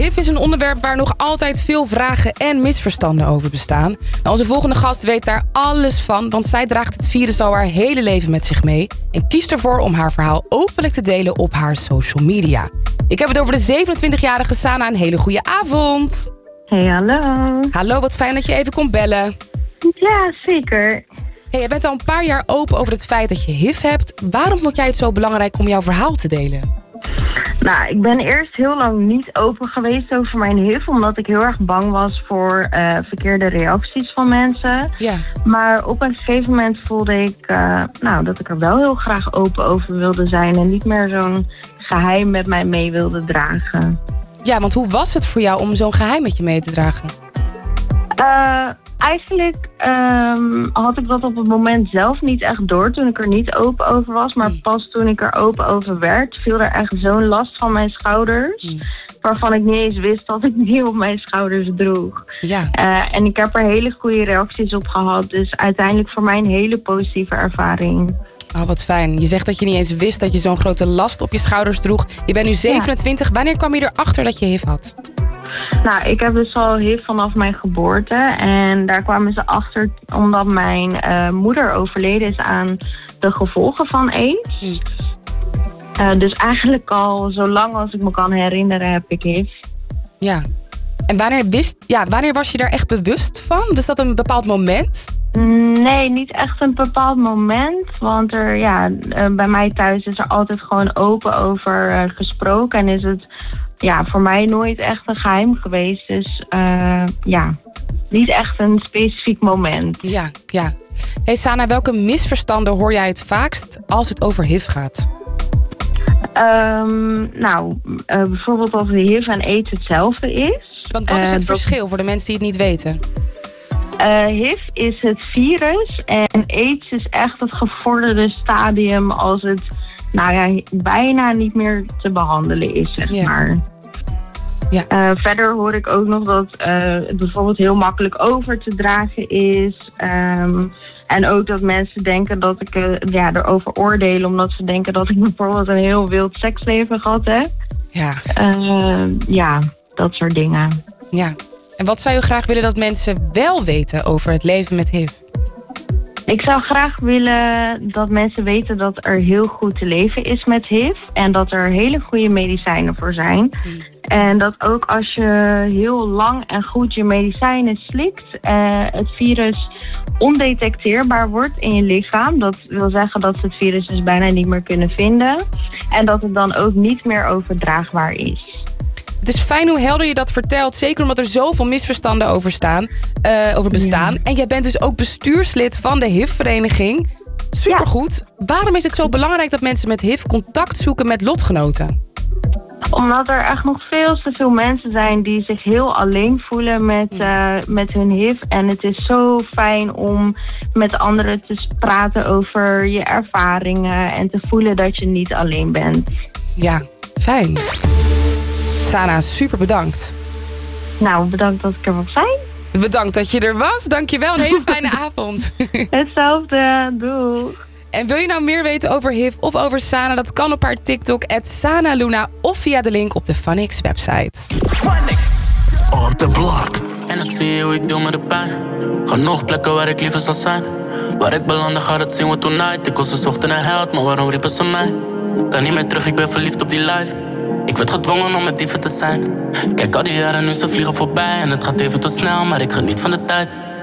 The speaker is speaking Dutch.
HIV is een onderwerp waar nog altijd veel vragen en misverstanden over bestaan. Nou, onze volgende gast weet daar alles van, want zij draagt het virus al haar hele leven met zich mee en kiest ervoor om haar verhaal openlijk te delen op haar social media. Ik heb het over de 27-jarige Sana. Een hele goede avond. Hey, hallo. Hallo, wat fijn dat je even kon bellen. Ja, zeker. Hey, jij bent al een paar jaar open over het feit dat je HIV hebt. Waarom vond jij het zo belangrijk om jouw verhaal te delen? Nou, ik ben eerst heel lang niet open geweest over mijn HIV, omdat ik heel erg bang was voor verkeerde reacties van mensen. Ja. Maar op een gegeven moment voelde ik dat ik er wel heel graag open over wilde zijn en niet meer zo'n geheim met mij mee wilde dragen. Ja, want hoe was het voor jou om zo'n geheim met je mee te dragen? Eigenlijk had ik dat op het moment zelf niet echt door toen ik er niet open over was. Maar pas toen ik er open over werd, viel er echt zo'n last van mijn schouders. Waarvan ik niet eens wist dat ik die op mijn schouders droeg. Ja. En ik heb er hele goede reacties op gehad. Dus uiteindelijk voor mij een hele positieve ervaring. Oh, wat fijn. Je zegt dat je niet eens wist dat je zo'n grote last op je schouders droeg. Je bent nu 27. Ja. Wanneer kwam je erachter dat je HIV had? Nou, ik heb dus al HIV vanaf mijn geboorte. En daar kwamen ze achter omdat mijn moeder overleden is aan de gevolgen van AIDS. Dus eigenlijk al zo lang als ik me kan herinneren heb ik HIV. Ja. En wanneer was je daar echt bewust van? Was dat een bepaald moment? Nee, niet echt een bepaald moment. Want bij mij thuis is er altijd gewoon open over gesproken. En is het voor mij nooit echt een geheim geweest. Dus niet echt een specifiek moment. Ja. Hey Sana, welke misverstanden hoor jij het vaakst als het over HIV gaat? Bijvoorbeeld of HIV en AIDS hetzelfde is. Want wat is het verschil voor de mensen die het niet weten? HIV is het virus en AIDS is echt het gevorderde stadium als het bijna niet meer te behandelen is, zeg maar. Ja. Verder hoor ik ook nog dat het bijvoorbeeld heel makkelijk over te dragen is. En ook dat mensen denken dat ik erover oordeel omdat ze denken dat ik bijvoorbeeld een heel wild seksleven gehad heb. Ja. Dat soort dingen. Ja. En wat zou je graag willen dat mensen wel weten over het leven met HIV? Ik zou graag willen dat mensen weten dat er heel goed te leven is met HIV. En dat er hele goede medicijnen voor zijn. En dat ook als je heel lang en goed je medicijnen slikt, het virus ondetecteerbaar wordt in je lichaam. Dat wil zeggen dat ze het virus dus bijna niet meer kunnen vinden. En dat het dan ook niet meer overdraagbaar is. Het is fijn hoe helder je dat vertelt. Zeker omdat er zoveel misverstanden over bestaan. Ja. En jij bent dus ook bestuurslid van de HIV-vereniging. Supergoed. Ja. Waarom is het zo belangrijk dat mensen met HIV contact zoeken met lotgenoten? Omdat er echt nog veel te veel mensen zijn die zich heel alleen voelen met hun HIV. En het is zo fijn om met anderen te praten over je ervaringen. En te voelen dat je niet alleen bent. Ja, fijn. Sana, super bedankt. Nou, bedankt dat ik er was zijn. Bedankt dat je er was. Dankjewel, een hele fijne avond. Hetzelfde, doeg. En wil je nou meer weten over HIV of over Sana? Dat kan op haar TikTok @SanaLuna of via de link op de Funix website. Funix on the block. En dan zie je hoe ik doe met de pijn. Genoeg plekken waar ik liever zal zijn. Waar ik belandde gaat het zien we tonight. Ik was ze zochten een held, maar waarom riepen ze mij? Kan niet meer terug, ik ben verliefd op die life. Ik werd gedwongen om met dieven te zijn. Kijk al die jaren nu ze vliegen voorbij. En het gaat even te snel, maar ik geniet van de tijd.